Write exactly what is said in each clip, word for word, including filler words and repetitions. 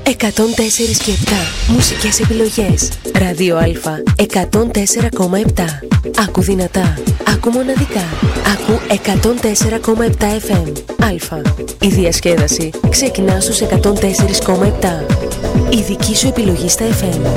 εκατόν τέσσερα και επτά. Μουσικές επιλογές. Ράδιο Α εκατόν τέσσερα κόμμα επτά. Άκου δυνατά. Άκου μοναδικά. Άκου εκατόν τέσσερα κόμμα επτά εφ εμ. Α. Η διασκέδαση ξεκινά στους εκατόν τέσσερα κόμμα επτά. Η δική σου επιλογή στα εφ εμ.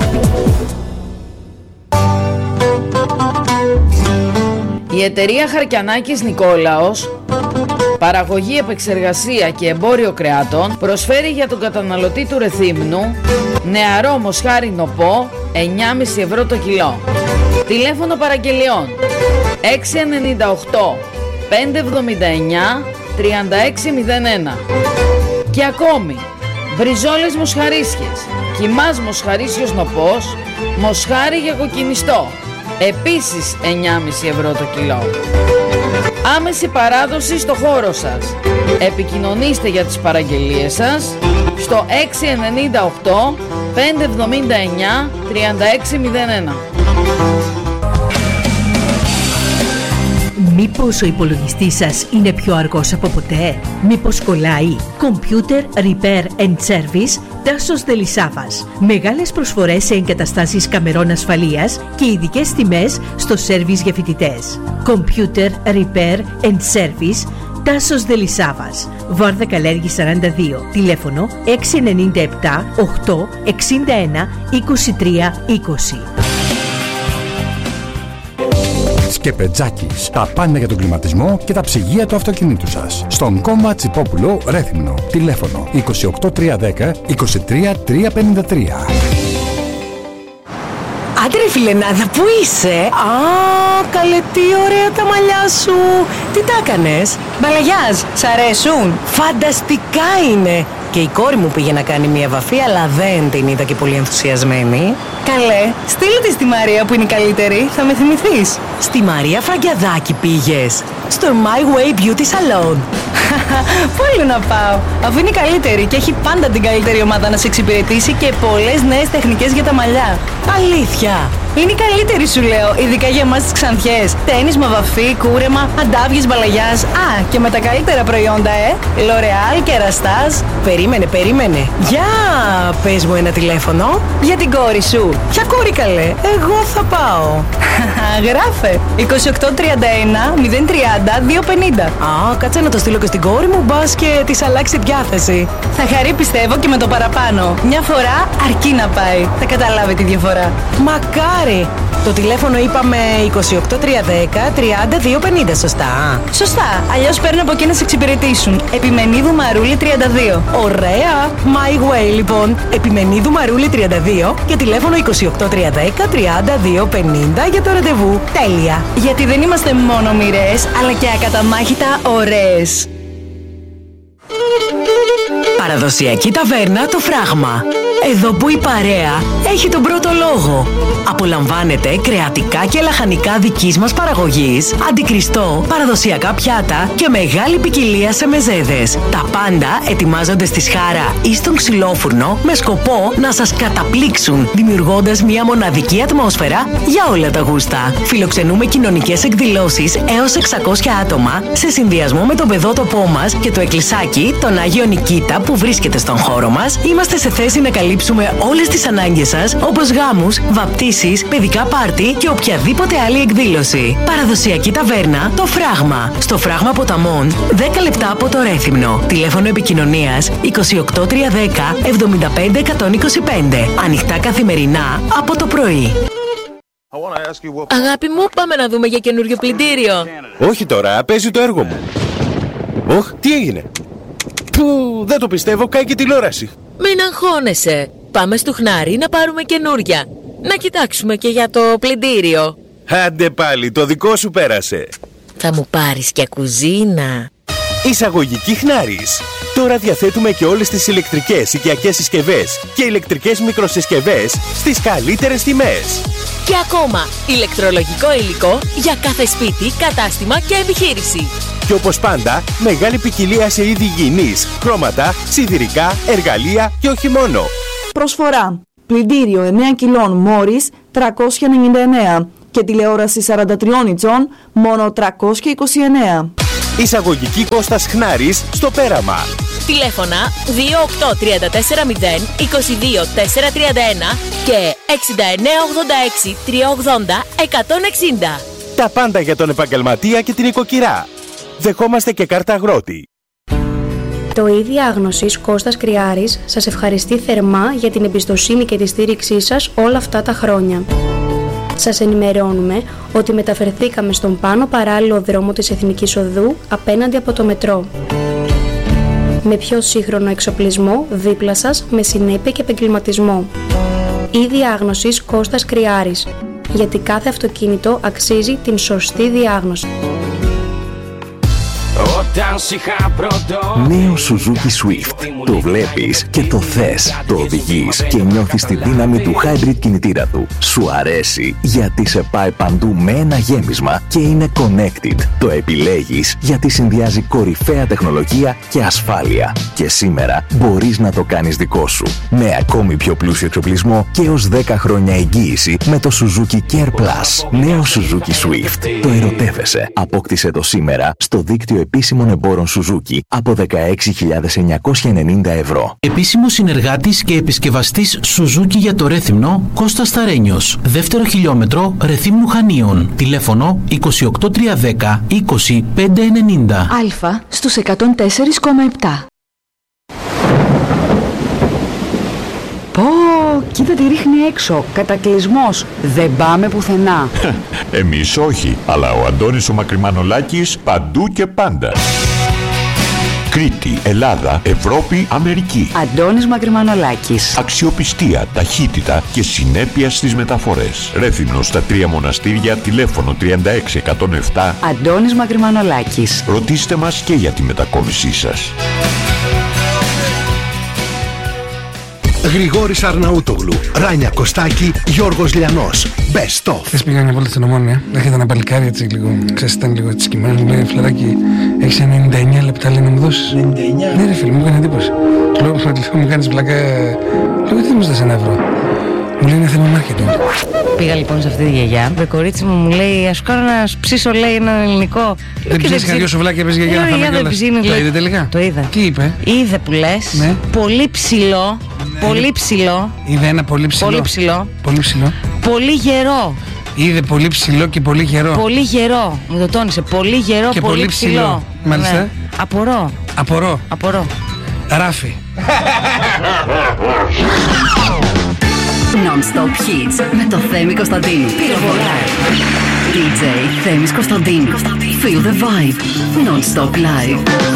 Η εταιρεία Χαρκιανάκης Νικόλαος, παραγωγή, επεξεργασία και εμπόριο κρεάτων, προσφέρει για τον καταναλωτή του Ρεθύμνου νεαρό μοσχάρι νοπό εννιά κόμμα πέντε ευρώ το κιλό. Τηλέφωνο παραγγελιών έξι εννιά οκτώ πέντε εβδομήντα εννιά τριάντα έξι μηδέν ένα. Και ακόμη μπριζόλες μοσχαρίσιες, κιμάς μοσχαρίσιος νοπός, μοσχάρι για κοκκινιστό, επίσης εννιά κόμμα πέντε ευρώ το κιλό. Άμεση παράδοση στο χώρο σας. Επικοινωνήστε για τις παραγγελίες σας στο έξι εννιά οκτώ πέντε εβδομήντα εννιά τριάντα έξι μηδέν ένα. Μήπως ο υπολογιστής σας είναι πιο αργός από ποτέ? Μήπως κολλάει? Computer Repair and Service Τάσος Δελισάβας. Μεγάλες προσφορές σε εγκαταστάσεις καμερών ασφαλείας και ειδικές τιμές στο σέρβις για φοιτητές. Computer Repair and Service Τάσος Δελισάβας. Βάρδα Καλέργη σαράντα δύο. Τηλέφωνο έξι εννιά επτά οκτώ εξήντα ένα είκοσι τρία είκοσι. Σκεπετζάκης. Τα πάντα για τον κλιματισμό και τα ψυγεία του αυτοκινήτου σας. Στον Κόμμα Τσιπόπουλο, Ρέθυμνο. Τηλέφωνο είκοσι οκτώ τριακόσια δέκα είκοσι τρία τριακόσια πενήντα τρία. Άντε ρε φιλενάδα, πού είσαι? Α, καλέ, τι ωραία τα μαλλιά σου. Τι τα έκανες? Μπαλαγιάζ, σ' αρέσουν? Φανταστικά είναι. Και η κόρη μου πήγε να κάνει μια βαφή, αλλά δεν την είδα και πολύ ενθουσιασμένη. Καλέ, στείλε τη στη Μαρία που είναι η καλύτερη, θα με θυμηθείς. Στη Μαρία Φραγκιαδάκη πήγες? Στο My Way Beauty Salon. Πού άλλο να πάω, αφού είναι η καλύτερη και έχει πάντα την καλύτερη ομάδα να σε εξυπηρετήσει και πολλές νέες τεχνικές για τα μαλλιά. Αλήθεια? Είναι η καλύτερη σου λέω, ειδικά για εμάς τις ξανθιές. Τένισμα, βαφή, κούρεμα, αντάβιες, μπαλαγιάς. Α, και με τα καλύτερα προϊόντα, ε! L'Oreal και Ραστάζ. Περίμενε, περίμενε. Για πες μου ένα τηλέφωνο. Για την κόρη σου. Ποια κόρη καλέ? Εγώ θα πάω. Γράφε είκοσι οκτώ τριάντα ένα μηδέν τριάντα δύο πενήντα. Α, κάτσε να το στείλω και στην κόρη μου, μπας και της αλλάξει διάθεση. Θα χαρεί πιστεύω και με το παραπάνω. Μια φορά αρκεί να πάει. Θα καταλάβει τη διαφορά. Μακάρι. Το τηλέφωνο είπαμε είκοσι οκτώ τριακόσια δέκα τριάντα δύο πενήντα, σωστά? Σωστά, αλλιώς παίρνω από εκεί να σε εξυπηρετήσουν. Επιμενίδου Μαρούλη τριάντα δύο. Ωραία. My Way λοιπόν. Επιμενίδου Μαρούλη τριάντα δύο και τηλέφωνο είκοσι οκτώ τριακόσια δέκα τριάντα δύο πενήντα για το ραντεβού. Τέλεια. Γιατί δεν είμαστε μόνο μοιρές, αλλά και ακαταμάχητα ωραίες. Παραδοσιακή ταβέρνα Το Φράγμα. Εδώ που η παρέα έχει τον πρώτο λόγο. Απολαμβάνετε κρεατικά και λαχανικά δικής μας παραγωγής, αντικριστό, παραδοσιακά πιάτα και μεγάλη ποικιλία σε μεζέδες. Τα πάντα ετοιμάζονται στη σχάρα ή στον ξυλόφουρνο με σκοπό να σας καταπλήξουν, δημιουργώντας μια μοναδική ατμόσφαιρα για όλα τα γούστα. Φιλοξενούμε κοινωνικές εκδηλώσεις έως εξακόσια άτομα σε συνδυασμό με τον παιδότοπό μας και το εκκλησάκι τον Άγιο Νικήτα που βρίσκεται στον χώρο μας. Είμαστε σε θέση να καλύψουμε όλες τις ανάγκες σας, όπως γάμους, βαπτίσεις, παιδικά πάρτι και οποιαδήποτε άλλη εκδήλωση. Παραδοσιακή ταβέρνα Το Φράγμα. Στο Φράγμα Ποταμών, δέκα λεπτά από το Ρέθυμνο. Τηλέφωνο επικοινωνίας είκοσι οκτώ τριακόσια δέκα εβδομήντα πέντε εκατόν είκοσι πέντε. Ανοιχτά καθημερινά από το πρωί. Αγάπη μου, πάμε να δούμε για καινούριο πλυντήριο. Όχι τώρα, παίζει το έργο μου. Οχ, τι έγινε? Που δεν το πιστεύω, κάει και τηλεόραση. Μην αγχώνεσαι. Πάμε στο Χνάρι να πάρουμε καινούρια. Να κοιτάξουμε και για το πλυντήριο. Άντε πάλι, το δικό σου πέρασε. Θα μου πάρεις και κουζίνα. Εισαγωγική Χνάρις. Τώρα διαθέτουμε και όλες τις ηλεκτρικές οικιακές συσκευές και ηλεκτρικές μικροσυσκευές στις καλύτερες τιμές. Και ακόμα, ηλεκτρολογικό υλικό για κάθε σπίτι, κατάστημα και επιχείρηση. Και όπως πάντα, μεγάλη ποικιλία σε είδη υγιεινής, χρώματα, σιδηρικά, εργαλεία και όχι μόνο. Προσφορά. Πλυντήριο εννέα κιλών Morris τριακόσια ενενήντα εννέα και τηλεόραση σαράντα τριών ιντσών μόνο τριακόσια είκοσι εννέα. Εισαγωγική Κώστας Χνάρης στο Πέραμα. Τηλέφωνα δύο οκτώ τρία τέσσερα μηδέν είκοσι δύο τέσσερα τριάντα ένα και εξήντα εννέα ογδόντα έξι τριακόσια ογδόντα εκατόν εξήντα. Τα πάντα για τον επαγγελματία και την οικοκυρά. Δεχόμαστε και κάρτα αγρότη. Το ΙΔΙ Διάγνωσης Κώστας Κρυάρης σας ευχαριστεί θερμά για την εμπιστοσύνη και τη στήριξή σας όλα αυτά τα χρόνια. Σας ενημερώνουμε ότι μεταφερθήκαμε στον πάνω παράλληλο δρόμο της Εθνικής Οδού απέναντι από το μετρό. Με πιο σύγχρονο εξοπλισμό δίπλα σας με συνέπεια και επαγγελματισμό. ΙΔΙ Διάγνωσης Κώστας Κρυάρης, γιατί κάθε αυτοκίνητο αξίζει την σωστή διάγνωση. Νέο Suzuki Swift. Το βλέπεις και το θες. Το οδηγείς και νιώθεις τη δύναμη του hybrid κινητήρα του. Σου αρέσει γιατί σε πάει παντού με ένα γέμισμα και είναι connected. Το επιλέγεις γιατί συνδυάζει κορυφαία τεχνολογία και ασφάλεια. Και σήμερα μπορείς να το κάνεις δικό σου. Με ακόμη πιο πλούσιο εξοπλισμό και έως δέκα χρόνια εγγύηση με το Suzuki Care Plus. Νέο Suzuki Swift. Το ερωτεύεσαι. Απόκτησε το σήμερα στο δίκτυο επίσημων εμπόρων Suzuki από δεκαέξι χιλιάδες εννιακόσια ενενήντα ευρώ. Επίσημος συνεργάτης και επισκευαστής Suzuki για το Ρέθυμνο, Κώστας Σταρένιος. Δεύτερο χιλιόμετρο Ρεθύμνου Χανίων. Τηλέφωνο είκοσι οκτώ τριακόσια δέκα είκοσι πέντε ενενήντα. Αλφα στους εκατόν τέσσερα κόμμα επτά. Πω, κοίτα τι ρίχνει έξω. Κατακλυσμός. Δεν πάμε πουθενά. Εμείς όχι, αλλά ο Αντώνης ο Μακρυμανολάκης παντού και πάντα. Κρήτη, Ελλάδα, Ευρώπη, Αμερική. Αντώνης Μακρυμανολάκης. Αξιοπιστία, ταχύτητα και συνέπεια στις μεταφορές. Ρέθυμνο στα τρία μοναστήρια, τηλέφωνο τριάντα έξι εκατόν επτά. Αντώνης Μακρυμανολάκης. Ρωτήστε μας και για τη μετακόμισή σας. Γρηγόρης Αρναούτογλου, Ράνια Κωστάκη, Γιώργος Λιανός. Best of. Χθες πήγα μια βόλτα στην Ομόνια. Έρχεται ένα παλικάρι έτσι λίγο. Ξέρεις, ήταν λίγο έτσι σκυμμένος. Μου λέει, φιλαράκι, έχεις ενενήντα εννέα λεπτά λέει να μου δώσεις. ενενήντα εννέα. Ναι, ρε φίλε, μου έκανε εντύπωση. Του λέω, μου κάνεις πλάκα. Λέω, τι μου ζητάς ένα ευρώ. Μου λέει, είναι θέμα marketing. Πήγα λοιπόν σε αυτή τη γιαγιά. Το κορίτσι μου μου λέει, ας κάνω να ψήσω, λέει, ένα ελληνικό. Δεν ψήσεις κανένα σουβλάκια, πες γιαγιά να φάμε κιόλας. Το είδε τελικά. Το είδε. Τι είπε. Είδε που λες. Ναι. Πολύ ψηλό. Ναι. Πολύ ψηλό. Είδε ένα πολύ ψηλό. Πολύ ψηλό. Πολύ ψηλό. Πολύ γερό. Είδε πολύ ψηλό και πολύ γερό. Πολύ γερό. Μου το τόνισε. Πολύ γερό και πολύ, πολύ ψηλό. ψηλό. Μάλιστα. Ναι. Απορώ. Απορώ. Απορώ. Ράφι. Non-stop hits με το Θέμη Κωνσταντίνου. Πυροβολά. ντι τζέι Θέμης Κωνσταντίνου. Feel the vibe. Non-stop live.